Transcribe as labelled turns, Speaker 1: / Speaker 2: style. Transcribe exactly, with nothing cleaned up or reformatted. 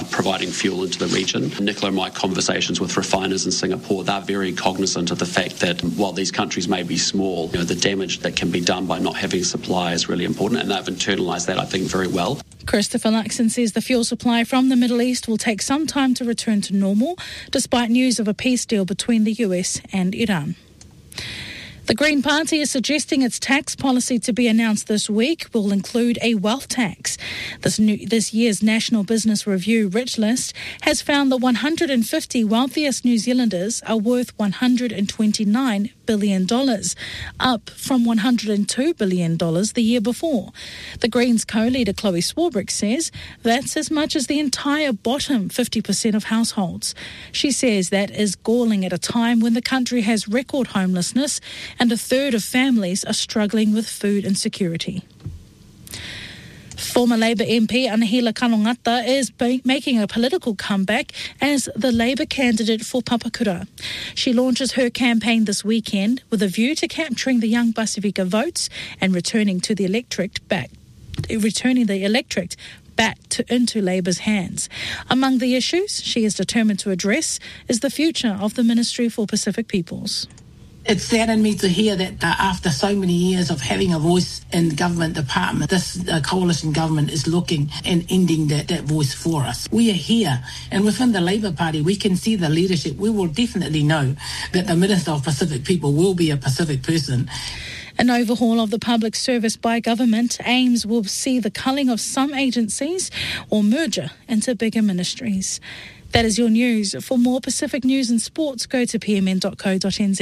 Speaker 1: providing fuel into the region. Nicola and my conversations with refiners in Singapore, they're very cognizant of the fact that while these countries may be small, you know, the damage that can be done by not having supply is really important, and they've internalised that, I think, very well.
Speaker 2: Christopher Luxon says the fuel supply from the Middle East will take some time to return to normal, despite news of a peace deal between the U S and Iran. The Green Party is suggesting its tax policy to be announced this week will include a wealth tax. This, new, this year's National Business Review Rich List has found the one hundred fifty wealthiest New Zealanders are worth one hundred twenty-nine billion dollars, up from one hundred two billion dollars the year before. The Greens co-leader Chloe Swarbrick says that's as much as the entire bottom fifty percent of households. She says that is galling at a time when the country has record homelessness and a third of families are struggling with food insecurity. Former Labour M P Anahila Kanongata is ba- making a political comeback as the Labour candidate for Papakura. She launches her campaign this weekend with a view to capturing the young Pasifika votes and returning to the electorate back, returning the electorate back to, into Labour's hands. Among the issues she is determined to address is the future of the Ministry for Pacific Peoples.
Speaker 3: It saddened me to hear that uh, after so many years of having a voice in the government department, this uh, coalition government is looking and ending that, that voice for us. We are here, and within the Labour Party, we can see the leadership. We will definitely know that the Minister of Pacific People will be a Pacific person.
Speaker 2: An overhaul of the public service by government aims will see the culling of some agencies or merger into bigger ministries. That is your news. For more Pacific news and sports, go to p m n dot co dot n z.